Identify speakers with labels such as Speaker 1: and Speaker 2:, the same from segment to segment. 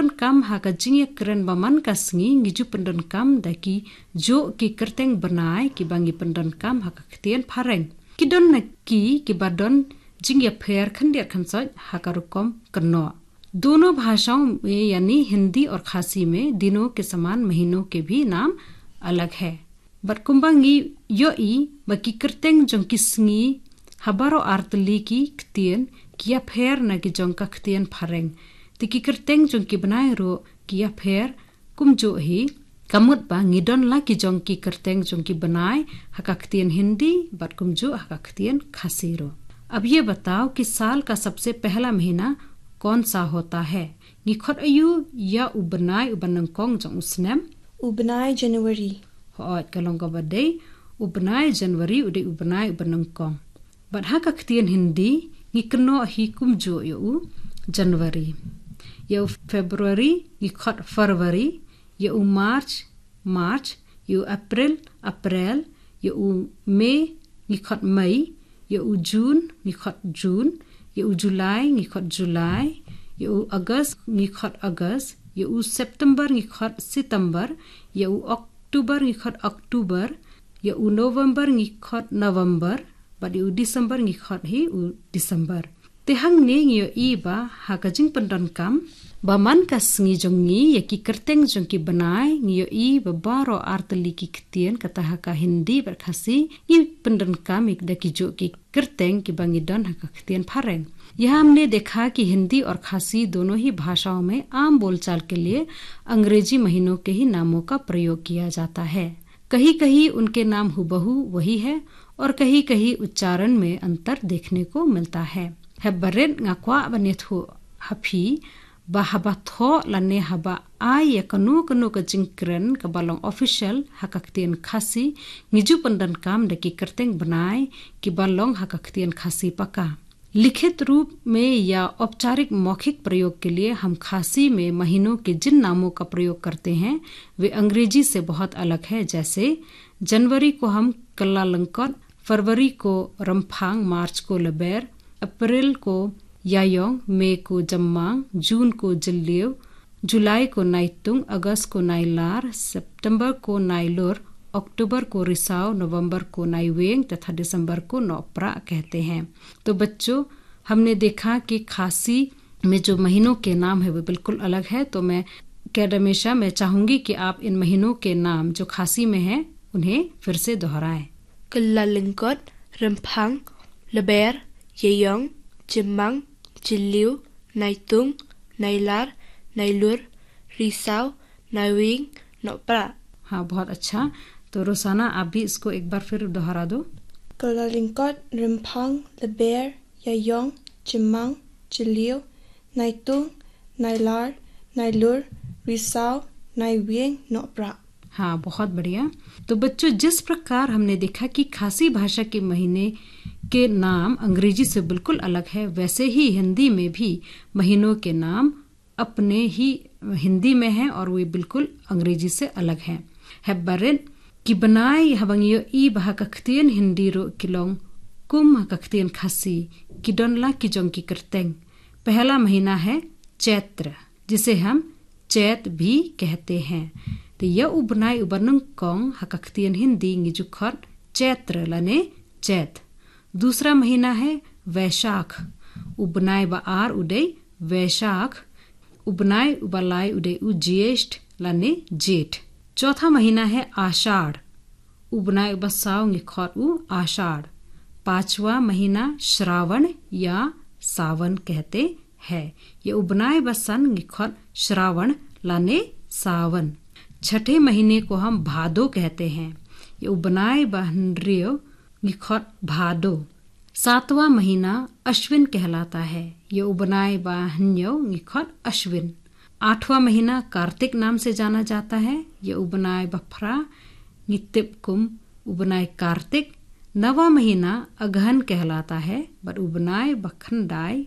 Speaker 1: pendon kam haka jingya keren baman kasngi ngiju pendon kam daki jo ki kerteng benai ki bangi pendon kam haka ktien pareng ki don naki ki badon jingya fair खंडिया खंसज हका रुकम कन्नो। दोनों भाषाओं में यानी हिंदी और खासी में दिनों के समान महीनों के भी नाम अलग है। बरकुंबांगी यो ई बकी करतेंग जों किस्ंगी हबारो आर्तली की क्तियन किया फेयर न की जों का क्तियन फरेंग तिकी करतेंग जों की बनाए रो किया फेयर कुम जो ही कमुत बा गिडन ला की जों की करतेंग जों की बनाए हका क्तियन हिंदी बरकुम जो हका क्तियन खासी रो। अब ये बताओ कि साल का सबसे पहला महीना कौन सा होता है? निखर अयु या उबनाय उबनंकोंग जों उसनेम
Speaker 2: उबनाय जनवरी
Speaker 1: होय कलोंगा बदे उबनाय जनवरी उदे उबनाय उबनंकोंग बदहा का क्तियन हिंदी निकनो ही कुम जो यो जनवरी यो फरवरी निखर फरवरी यो मार्च यो अप्रैल यो मई निखर मई यो जून निखत जून यो जुलाई निखत जुलाई यो अगस्त निखत अगस्त यो सितंबर निखत सितंबर यो अक्टूबर निखत अक्टूबर यो नवंबर निखत नवंबर बट यो दिसंबर निखत ही दिसंबर तेहंग ने यो ईबा हाकजिंग पंडन काम बमन का संगी जोंगी यकी करतेंग जोंकी बनाए यो ई बारो आर्तली की क्तियन कता का हिंदी बरखासी ये पंडन काम एक दकी जो की करतेंग की बंगी डन हका क्तियन फरेंग। यह हमने देखा कि हिंदी और खासी दोनों ही भाषाओं में आम बोलचाल के लिए अंग्रेजी महीनों के ही नामों का प्रयोग किया जाता है। कहीं कहीं उनके नाम हुबहू वही है और कहीं कहीं उच्चारण में अंतर देखने को मिलता है। Bahrain ngakwa banethu hapi bahaba tho lane haba ay kanu ka jingkren ka balong official hakaktien khasi ngiju पंडन काम दकी करतेंग बनाए कि balong hakaktien खासी पका। लिखित रूप में या औपचारिक मौखिक प्रयोग के लिए हम खासी में महीनों के जिन नामों का प्रयोग करते हैं वे अंग्रेजी से बहुत अलग है। जैसे जनवरी को हम कल्लालंकर, फरवरी को रंफांग, मार्च को लबेर, अप्रैल को यायोंग, मई को जम्मांग, जून को जल्लियो, जुलाई को नाइतुंग, अगस्त को नाइलार, सितंबर को नाइलोर, अक्टूबर को रिसाव, नवंबर को नाइवेंग तथा दिसंबर को नौपरा कहते हैं। तो बच्चों हमने देखा कि खासी में जो महीनों के नाम है वो बिल्कुल अलग है। तो मैं कैडमेशा मैं चाहूंगी कि आप इन महीनों के नाम जो खासी में हैं उन्हें फिर से दोहराएं।
Speaker 2: कल्लालिंकोट, रंफांग, लबेर, येयोंग, जिम्मांग, जिल्लियो, नाइतुंग, नाइलार, नाइलुर, रिसाव, नाइवेंग, नौपरा।
Speaker 1: हाँ बहुत अच्छा। तो रोसाना आप भी इसको एक बार फिर दोहरा दो।
Speaker 2: कल्लालिंकोट, रंफांग, लबेर, येयोंग, जिम्मांग, जिल्लियो, नाइतुंग, नाइलार, नाइलुर, रिसाव, नाइवेंग, नौपरा।
Speaker 1: हाँ बहुत बढ़िया। तो बच्चों जिस प्रकार हमने देखा कि खासी भाषा के महीने के नाम अंग्रेजी से बिल्कुल अलग है, वैसे ही हिंदी में भी महीनों के नाम अपने ही हिंदी में हैं और वे बिल्कुल अंग्रेजी से अलग हैं। बरेन कि बनाए हबंगियो ई बहा कख्तियन हिंदी रो किलोंग कुम कख्तियन खासी कि डोनला की जों की करतेंग। पहला महीना है चैत्र जिसे हम चैत भी कहते हैं। तो यह उबनाई उबरनंग कोंग हकख्तियन हिंदी निजुखर चैत्र लने चैत। दूसरा महीना है वैशाख, उबनाई बार उदय वैशाख, उबनाई उबलाई उदय उ ज्येष्ठ लने जेठ। चौथा महीना है आषाढ़, उबनाई बसाव निखर उ आषाढ़। पांचवा महीना श्रावण या सावन कहते हैं। ये उबनाई बसन निखर श्रावण लाने सावन। छठे महीने को हम भादो कहते हैं। ये उबनाई बहनरियो निखर भादो। सातवां महीना अश्विन कहलाता है। ये उबनाई बाहन्यो निखर अश्विन। आठवां महीना कार्तिक नाम से जाना जाता है। ये उबनाई बफरा नितिपकुम उबनाई कार्तिक। नवा महीना अगहन कहलाता है। पर उबनाई बखनडाई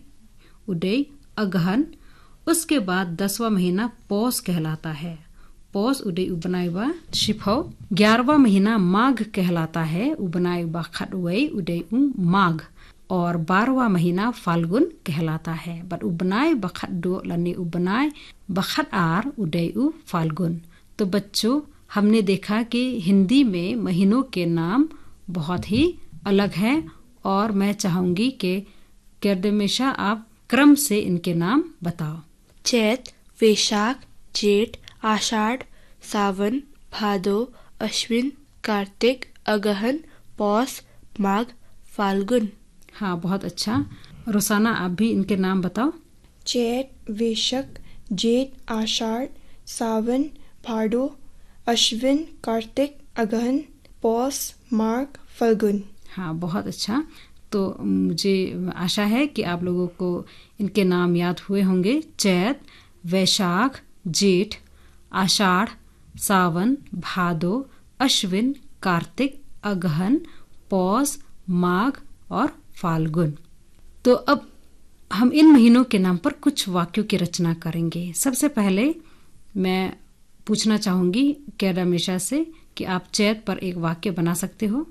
Speaker 1: उदय अगहन। उसके बाद 10वां महीना पौष कहलाता है। पौष उदय उबनाई बा शिफो। 11वां महीना माघ कहलाता है। उबनाई बा खटवई उदय माघ। और 12वां महीना फाल्गुन कहलाता है। बट उबनाय बखत दो लने उबनाय बखत आर उदयु फाल्गुन। तो बच्चों, हमने देखा कि हिंदी में महीनों के नाम बहुत ही अलग हैं और मैं चाहूंगी कि कर्दमेशा आप क्रम से इनके नाम बताओ।
Speaker 2: चैत, वैशाख, जेठ, आषाढ़, सावन, भादो, अश्विन, कार्तिक, अगहन, पौष, माघ, फाल्गुन।
Speaker 1: हाँ, बहुत अच्छा। रोसाना, आप भी इनके नाम बताओ।
Speaker 2: चैत, वैशाख, जेठ, आषाढ़, सावन, भादो, अश्विन, कार्तिक, अगहन, पौष, माघ, फाल्गुन।
Speaker 1: हाँ, बहुत अच्छा। तो मुझे आशा है कि आप लोगों को इनके नाम याद हुए होंगे। चैत, वैशाख, जेठ, आषाढ़, सावन, भादो, अश्विन, कार्तिक, अगहन, पौष, माघ और फाल्गुन। तो अब हम इन महीनों के नाम पर कुछ वाक्यों की रचना करेंगे। सबसे पहले मैं पूछना चाहूंगी कैडामेशा से कि आप चैत पर एक वाक्य बना सकते हो।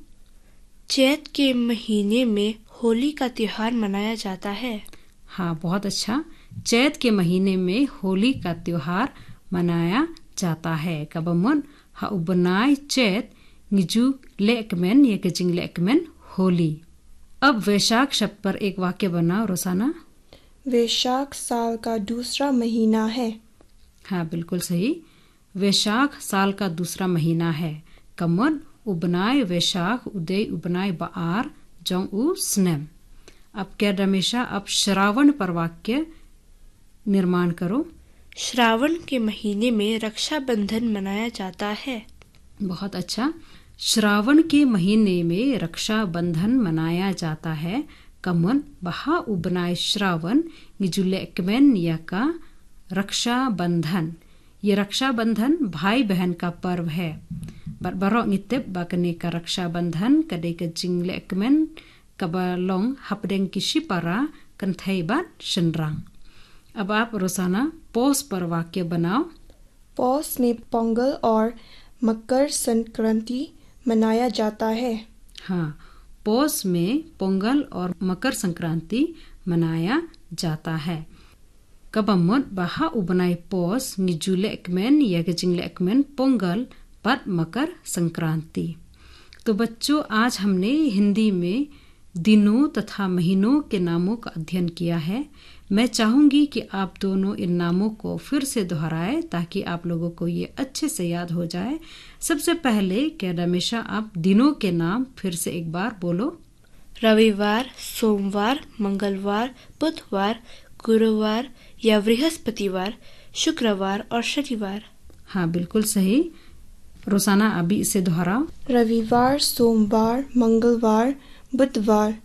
Speaker 2: चैत के महीने में होली का त्योहार मनाया जाता है।
Speaker 1: हाँ, बहुत अच्छा। चैत के महीने में होली का त्योहार मनाया जाता है। कबमन हा उबनाय चैत निजू लेकमेन ये गजिंग लेकमेन होली। अब वैशाख शब्द पर एक वाक्य बनाओ रोसाना।
Speaker 2: वैशाख साल का दूसरा महीना है।
Speaker 1: हाँ, बिल्कुल सही। वैशाख साल का दूसरा महीना है। कमन उबनाय वैशाख उदय उबनाय बार जोंग उ स्नेम। अब क्या रमेशा, अब श्रावण पर वाक्य निर्माण करो।
Speaker 2: श्रावण के महीने में रक्षाबंधन मनाया जाता है।
Speaker 1: बहुत अच्छा। श्रावण के महीने में रक्षाबंधन मनाया जाता है। कमन बहा उबनाय श्रावण निजुलेकमेन या का रक्षाबंधन। ये रक्षाबंधन भाई बहन का पर्व है। बरो नित्यब बाकने का रक्षाबंधन कदे का जिंगलेकमेन कबालोंग हपडेंग किसी परा कंथैबाद शनरांग। अब आप रोसाना पौष पर वाक्य बनाओ।
Speaker 2: पौष में पोंगल और मकर संक्रांति मनाया जाता है।
Speaker 1: हाँ, पौष में पोंगल और मकर संक्रांति मनाया जाता है। कबम्मत बहा उबनाय पौष निजुलेकमेन या गजिंगलेकमेन पोंगल पर मकर संक्रांति। तो बच्चों, आज हमने हिंदी में दिनों तथा महीनों के नामों का अध्ययन किया है। मैं चाहूंगी कि आप दोनों इन नामों को फिर से दोहराएं ताकि आप लोगों को ये अच्छे से याद हो जाए। सबसे पहले क्या रमेशा, आप दिनों के नाम फिर से एक बार बोलो।
Speaker 2: रविवार, सोमवार, मंगलवार, बुधवार, गुरुवार या बृहस्पतिवार, शुक्रवार और शनिवार।
Speaker 1: हाँ, बिल्कुल सही। रोसाना, अभी इसे दोहराओ।
Speaker 2: रविवार, सोमवार, मंगलवार, बुधवार,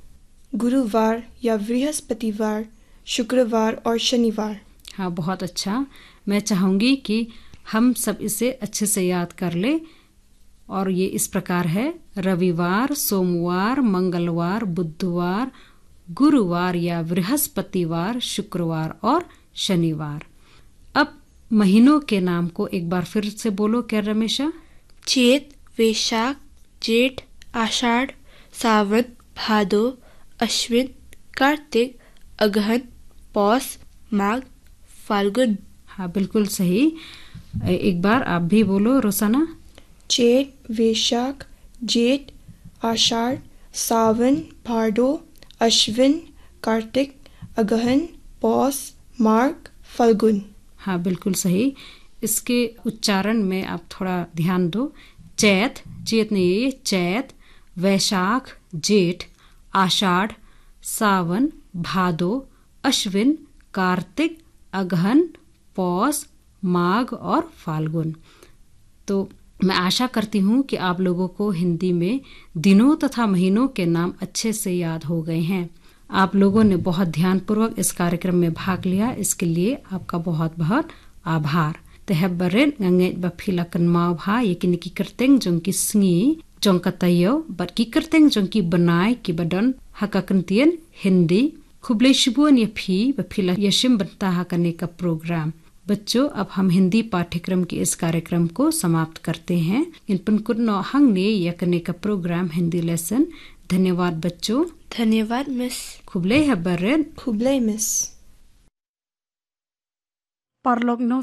Speaker 2: गुरुवार या बृहस्पतिवार, शुक्रवार और शनिवार।
Speaker 1: हाँ, बहुत अच्छा। मैं चाहूंगी कि हम सब इसे अच्छे से याद कर ले। और ये इस प्रकार है: रविवार, सोमवार, मंगलवार, बुधवार, गुरुवार या बृहस्पतिवार, शुक्रवार और शनिवार। अब महीनों के नाम को एक बार फिर से बोलो क्या रमेशा।
Speaker 2: चैत, वैशाख, जेठ, आषाढ़, सावन, भादो, अश्विन, कार्तिक, अगहन, पौष, माघ, फाल्गुन।
Speaker 1: हाँ, बिल्कुल सही। एक बार आप भी बोलो रोसाना।
Speaker 2: चैत, वैशाख, जेठ, आषाढ़, सावन, भादो, अश्विन, कार्तिक, अगहन, पौष, माघ, फाल्गुन।
Speaker 1: हाँ, बिल्कुल सही। इसके उच्चारण में आप थोड़ा ध्यान दो। चैत, चैत नहीं, ये चैत, वैशाख, जेठ, आषाढ़, सावन, भादो, अश्विन, कार्तिक, अगहन, पौष, माघ और फाल्गुन। तो मैं आशा करती हूँ कि आप लोगों को हिंदी में दिनों तथा महीनों के नाम अच्छे से याद हो गए हैं। आप लोगों ने बहुत ध्यानपूर्वक इस कार्यक्रम में भाग लिया, इसके लिए आपका बहुत बहुत आभार। तेहबरेन ngangait baphilakan maubha yekiniki kerteng jongki sngi jongka tayo bat ki kerteng jongki banai ki badon hakakentian Hindi खुबले शिबुन ये फी बफिला यशिम बनता करने का प्रोग्राम। बच्चों, अब हम हिंदी पाठ्यक्रम के इस कार्यक्रम को समाप्त करते हैं। इन पनकुन हंग ने यह करने का प्रोग्राम हिंदी लेसन। धन्यवाद बच्चों।
Speaker 2: धन्यवाद मिस।
Speaker 1: खुबले हबरेन
Speaker 2: खुबले मिस।
Speaker 1: Parlog no